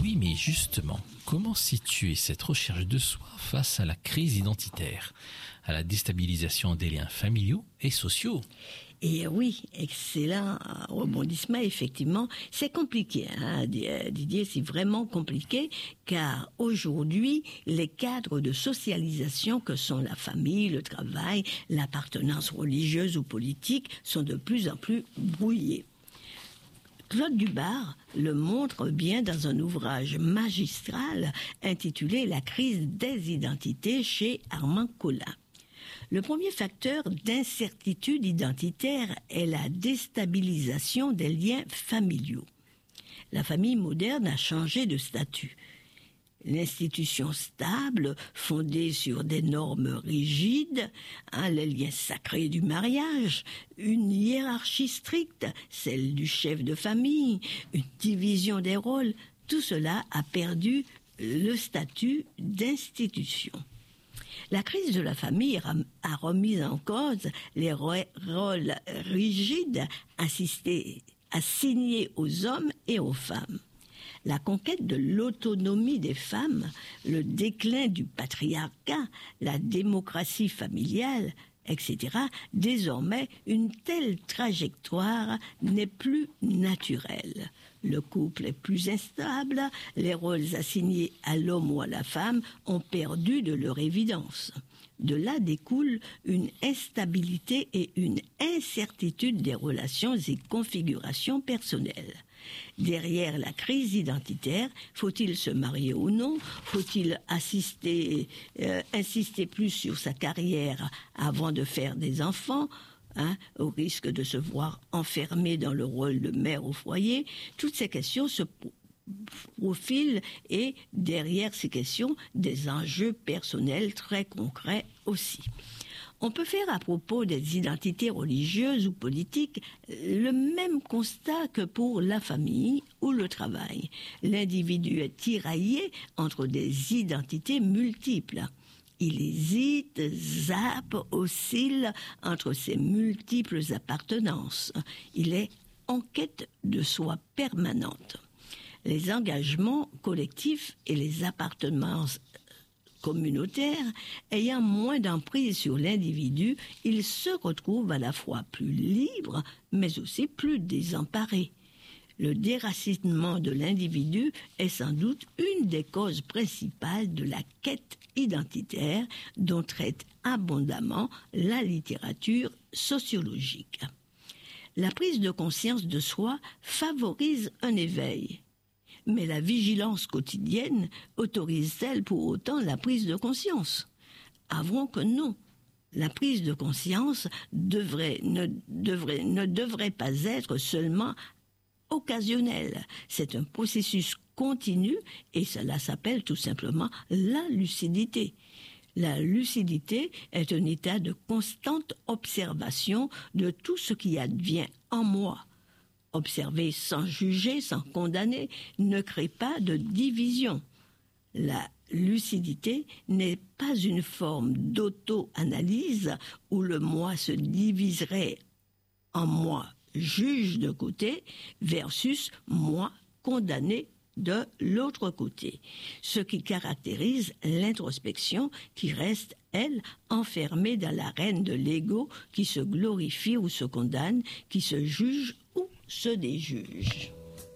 Oui, mais justement, comment situer cette recherche de soi face à la crise identitaire, à la déstabilisation des liens familiaux et sociaux? Et oui, excellent rebondissement, effectivement. C'est compliqué, hein, Didier, c'est vraiment compliqué, car aujourd'hui, les cadres de socialisation que sont la famille, le travail, l'appartenance religieuse ou politique sont de plus en plus brouillés. Claude Dubar le montre bien dans un ouvrage magistral intitulé « La crise des identités » chez Armand Collin. Le premier facteur d'incertitude identitaire est la déstabilisation des liens familiaux. La famille moderne a changé de statut. L'institution stable, fondée sur des normes rigides, les liens sacrés du mariage, une hiérarchie stricte, celle du chef de famille, une division des rôles, tout cela a perdu le statut d'institution. La crise de la famille a remis en cause les rôles rigides assignés aux hommes et aux femmes. La conquête de l'autonomie des femmes, le déclin du patriarcat, la démocratie familiale, etc. Désormais, une telle trajectoire n'est plus naturelle. Le couple est plus instable, les rôles assignés à l'homme ou à la femme ont perdu de leur évidence. De là découle une instabilité et une incertitude des relations et configurations personnelles. Derrière la crise identitaire, faut-il se marier ou non? Faut-il insister plus sur sa carrière avant de faire des enfants? Au risque de se voir enfermé dans le rôle de mère au foyer? Toutes ces questions se profilent et derrière ces questions, des enjeux personnels très concrets aussi. On peut faire à propos des identités religieuses ou politiques le même constat que pour la famille ou le travail. L'individu est tiraillé entre des identités multiples. Il hésite, zappe, oscille entre ses multiples appartenances. Il est en quête de soi permanente. Les engagements collectifs et les appartenances communautaires ayant moins d'emprise sur l'individu, il se retrouve à la fois plus libre, mais aussi plus désemparé. Le déracinement de l'individu est sans doute une des causes principales de la quête identitaire dont traite abondamment la littérature sociologique. La prise de conscience de soi favorise un éveil. Mais la vigilance quotidienne autorise-t-elle pour autant la prise de conscience? Avouons que non. La prise de conscience ne devrait pas être seulement occasionnelle. C'est un processus continu et cela s'appelle tout simplement la lucidité. La lucidité est un état de constante observation de tout ce qui advient en moi. Observer sans juger, sans condamner, ne crée pas de division. La lucidité n'est pas une forme d'auto-analyse où le moi se diviserait en moi juge de côté versus moi condamné de l'autre côté. Ce qui caractérise l'introspection qui reste, elle, enfermée dans l'arène de l'ego qui se glorifie ou se condamne, qui se juge ou se déjuge.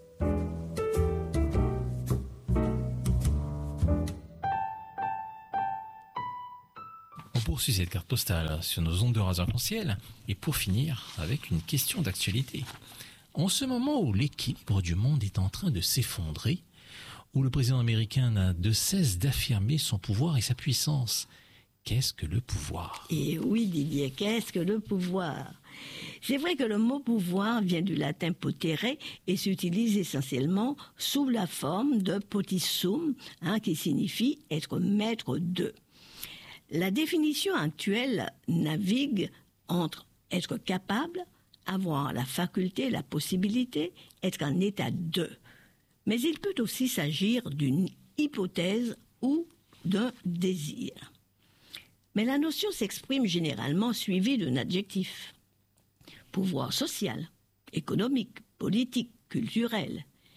On poursuit cette carte postale sur nos ondes de Radio Arc-en-Ciel et pour finir avec une question d'actualité. En ce moment où l'équilibre du monde est en train de s'effondrer, où le président américain n'a de cesse d'affirmer son pouvoir et sa puissance, qu'est-ce que le pouvoir? Et oui, Didier, qu'est-ce que le pouvoir? C'est vrai que le mot pouvoir vient du latin potere et s'utilise essentiellement sous la forme de potissum, qui signifie être maître de. La définition actuelle navigue entre être capable, avoir la faculté, la possibilité, être en état de. Mais il peut aussi s'agir d'une hypothèse ou d'un désir. Mais la notion s'exprime généralement suivie d'un adjectif. Pouvoir social, économique, politique, culturel.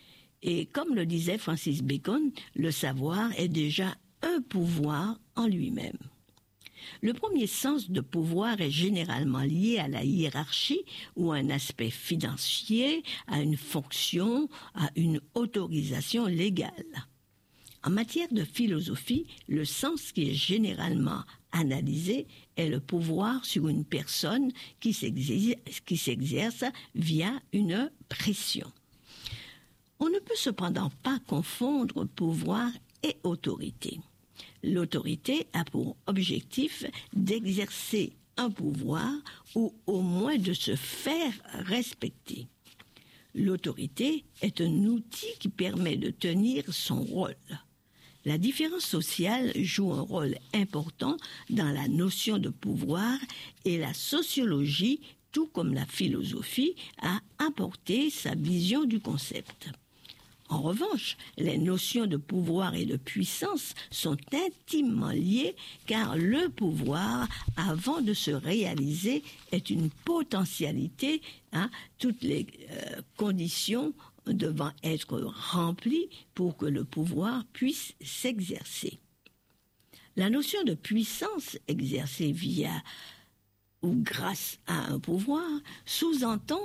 Et comme le disait Francis Bacon, le savoir est déjà un pouvoir en lui-même. Le premier sens de pouvoir est généralement lié à la hiérarchie ou à un aspect financier, à une fonction, à une autorisation légale. En matière de philosophie, le sens qui est généralement analysé est le pouvoir sur une personne qui s'exerce via une pression. On ne peut cependant pas confondre pouvoir et autorité. L'autorité a pour objectif d'exercer un pouvoir ou au moins de se faire respecter. L'autorité est un outil qui permet de tenir son rôle. La différence sociale joue un rôle important dans la notion de pouvoir et la sociologie, tout comme la philosophie, a apporté sa vision du concept. En revanche, les notions de pouvoir et de puissance sont intimement liées car le pouvoir, avant de se réaliser, est une potentialité, toutes les conditions devant être remplies pour que le pouvoir puisse s'exercer. La notion de puissance exercée via ou grâce à un pouvoir sous-entend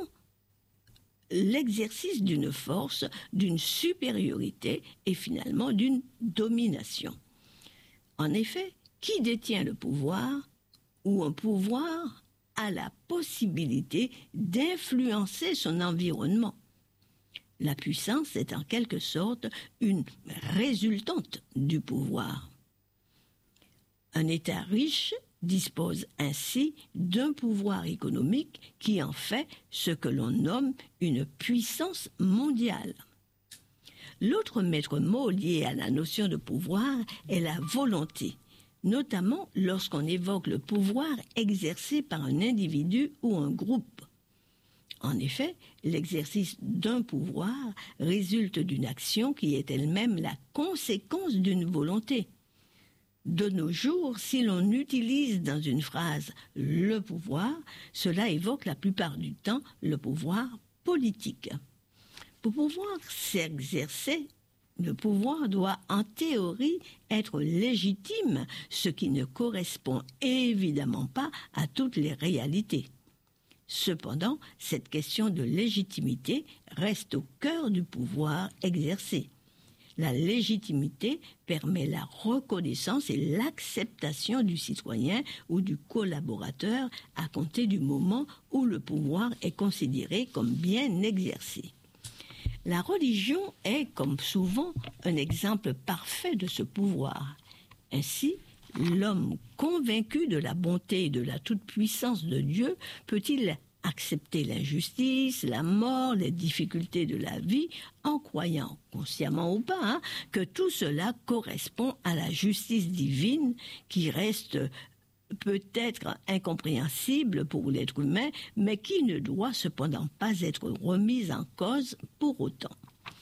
l'exercice d'une force, d'une supériorité et finalement d'une domination. En effet, qui détient le pouvoir ou un pouvoir a la possibilité d'influencer son environnement. La puissance est en quelque sorte une résultante du pouvoir. Un État riche dispose ainsi d'un pouvoir économique qui en fait ce que l'on nomme une puissance mondiale. L'autre maître mot lié à la notion de pouvoir est la volonté, notamment lorsqu'on évoque le pouvoir exercé par un individu ou un groupe. En effet, l'exercice d'un pouvoir résulte d'une action qui est elle-même la conséquence d'une volonté. De nos jours, si l'on utilise dans une phrase « le pouvoir », cela évoque la plupart du temps le pouvoir politique. Pour pouvoir s'exercer, le pouvoir doit en théorie être légitime, ce qui ne correspond évidemment pas à toutes les réalités. Cependant, cette question de légitimité reste au cœur du pouvoir exercé. La légitimité permet la reconnaissance et l'acceptation du citoyen ou du collaborateur à compter du moment où le pouvoir est considéré comme bien exercé. La religion est, comme souvent, un exemple parfait de ce pouvoir. Ainsi, l'homme convaincu de la bonté et de la toute-puissance de Dieu peut-il accepter l'injustice, la mort, les difficultés de la vie, en croyant, consciemment ou pas, que tout cela correspond à la justice divine qui reste peut-être incompréhensible pour l'être humain, mais qui ne doit cependant pas être remise en cause pour autant.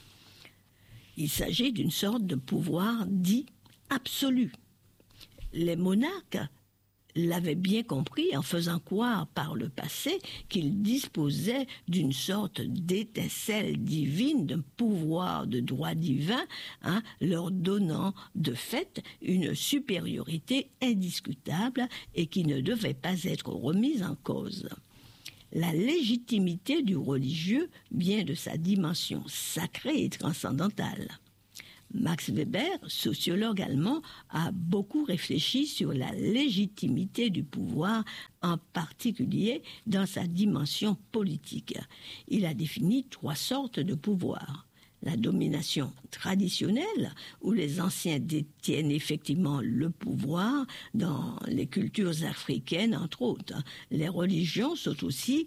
Il s'agit d'une sorte de pouvoir dit absolu. Les monarques l'avaient bien compris en faisant croire par le passé qu'ils disposaient d'une sorte d'étincelle divine, d'un pouvoir de droit divin, leur donnant de fait une supériorité indiscutable et qui ne devait pas être remise en cause. La légitimité du religieux vient de sa dimension sacrée et transcendantale. Max Weber, sociologue allemand, a beaucoup réfléchi sur la légitimité du pouvoir, en particulier dans sa dimension politique. Il a défini 3 sortes de pouvoir. La domination traditionnelle, où les anciens détiennent effectivement le pouvoir dans les cultures africaines, entre autres. Les religieux sont aussi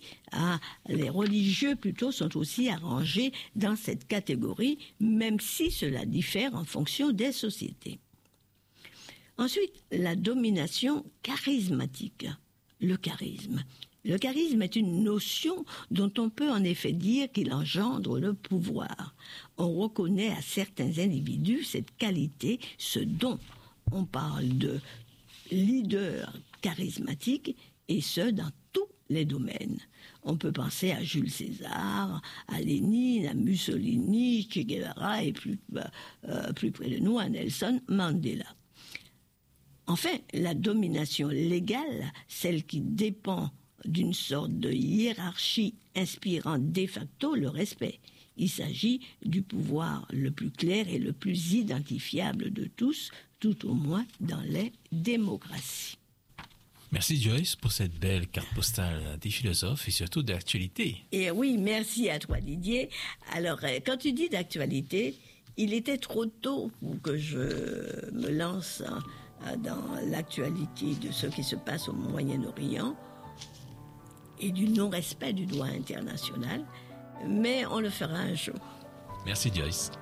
arrangés dans cette catégorie, même si cela diffère en fonction des sociétés. Ensuite, la domination charismatique, le charisme. Le charisme est une notion dont on peut en effet dire qu'il engendre le pouvoir. On reconnaît à certains individus cette qualité, ce don. On parle de leader charismatique, et ce, dans tous les domaines. On peut penser à Jules César, à Lénine, à Mussolini, Che Guevara et plus près de nous à Nelson Mandela. Enfin, la domination légale, celle qui dépend d'une sorte de hiérarchie inspirant de facto le respect. Il s'agit du pouvoir le plus clair et le plus identifiable de tous, tout au moins dans les démocraties. Merci Joyce pour cette belle carte postale des philosophes et surtout d'actualité. Et oui, merci à toi Didier. Alors, quand tu dis d'actualité, il était trop tôt pour que je me lance dans l'actualité de ce qui se passe au Moyen-Orient et du non-respect du droit international, mais on le fera un jour. Merci Joyce.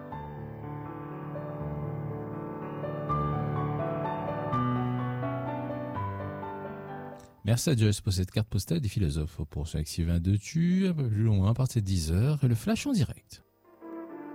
Merci à Joyce pour cette carte postale des philosophes. Pour ceux qui 22 tu un peu plus loin, à partir de 10h, et le flash en direct.